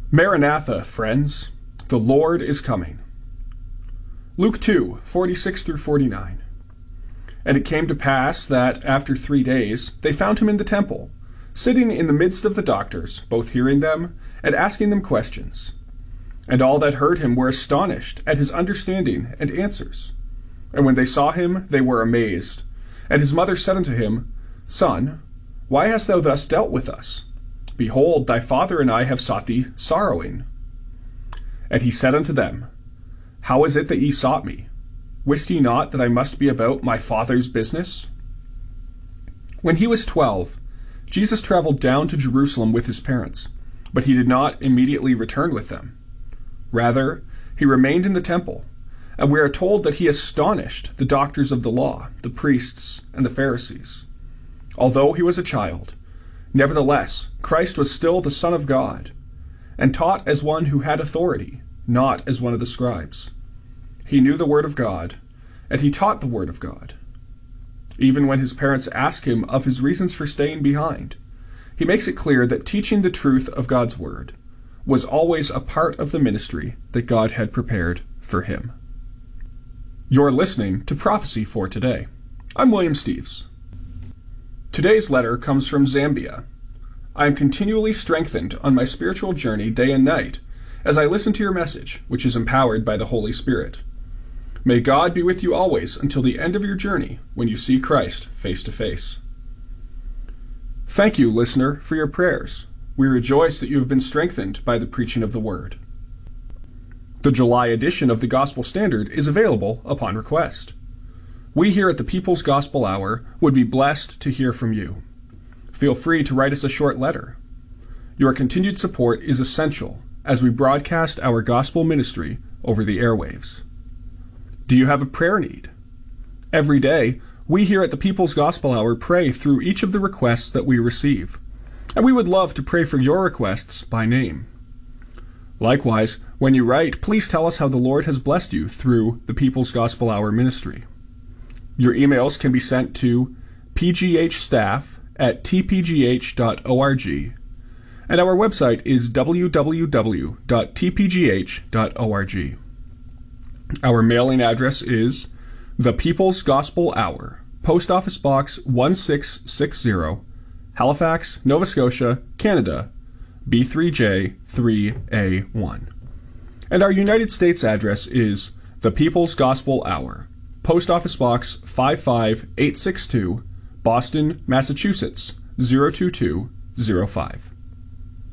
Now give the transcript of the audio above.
Maranatha, friends, the Lord is coming. Luke 2:46-49. And it came to pass that, after 3 days, they found him in the temple, sitting in the midst of the doctors, both hearing them and asking them questions. And all that heard him were astonished at his understanding and answers. And when they saw him, they were amazed. And his mother said unto him, Son, why hast thou thus dealt with us? Behold, thy father and I have sought thee sorrowing. And he said unto them, How is it that ye sought me? Wist ye not that I must be about my Father's business? When he was 12, Jesus traveled down to Jerusalem with his parents, but he did not immediately return with them. Rather, he remained in the temple, and we are told that he astonished the doctors of the law, the priests, and the Pharisees. Although he was a child, nevertheless, Christ was still the Son of God, and taught as one who had authority, not as one of the scribes. He knew the Word of God, and he taught the Word of God. Even when his parents ask him of his reasons for staying behind, he makes it clear that teaching the truth of God's Word was always a part of the ministry that God had prepared for him. You're listening to Prophecy for Today. I'm William Steves. Today's letter comes from Zambia. I am continually strengthened on my spiritual journey day and night as I listen to your message, which is empowered by the Holy Spirit. May God be with you always until the end of your journey when you see Christ face to face. Thank you, listener, for your prayers. We rejoice that you have been strengthened by the preaching of the Word. The July edition of the Gospel Standard is available upon request. We here at the People's Gospel Hour would be blessed to hear from you. Feel free to write us a short letter. Your continued support is essential as we broadcast our gospel ministry over the airwaves. Do you have a prayer need? Every day, we here at the People's Gospel Hour pray through each of the requests that we receive, and we would love to pray for your requests by name. Likewise, when you write, please tell us how the Lord has blessed you through the People's Gospel Hour ministry. Your emails can be sent to pghstaff@tpgh.org, and our website is www.tpgh.org. Our mailing address is The People's Gospel Hour, Post Office Box 1660, Halifax, Nova Scotia, Canada, B3J3A1. And our United States address is The People's Gospel Hour, Post Office Box 55862, Boston, Massachusetts 02205.